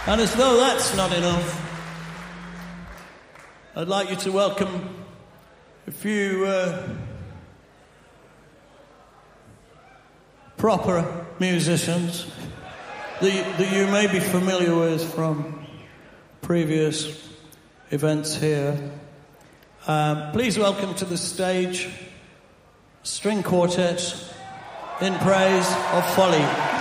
And as though that's not enough, I'd like you to welcome a few proper musicians that you may be familiar with from previous events here. Please welcome to the stage String Quartet in Praise of Folly.